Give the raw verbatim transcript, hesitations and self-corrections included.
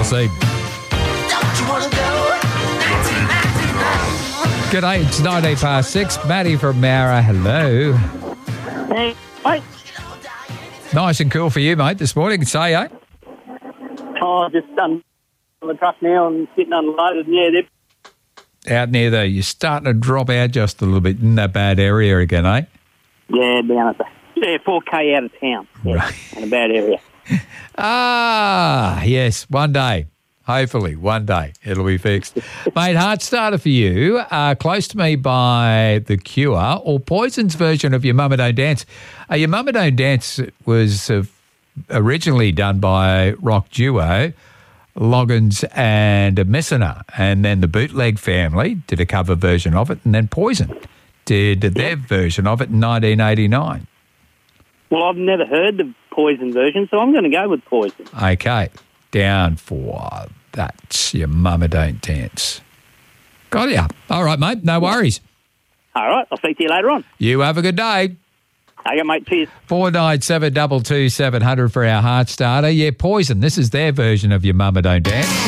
see. G'day, it's nineteen past six. Matty from Mara, hello. Hey, mate. Nice and cool for you, mate, this morning. Say, eh? Oh, just done the truck now and getting unloaded. Yeah, they're... Out near there, you're starting to drop out just a little bit in that bad area again, eh? Yeah, down at the... Yeah, four K out of town. Yeah, Right. in a bad area. Ah, yes, one day. Hopefully, one day it'll be fixed. Mate, heart starter for you. Uh, Close to Me by The Cure, or Poison's version of Your Mama Don't Dance. Uh, Your Mama Don't Dance was uh, originally done by rock duo Loggins and Messina, and then the Bootleg Family did a cover version of it, and then Poison did their version of it in nineteen eighty-nine. Well, I've never heard the Poison version, so I'm going to go with Poison. Okay, down for That's Your Mama Don't Dance. Got ya. All right, mate, no worries. All right, I'll speak to you later on. You have a good day. Okay, mate, cheers. four nine seven two two seven hundred for our heart starter. Yeah, Poison, this is their version of Your Mama Don't Dance.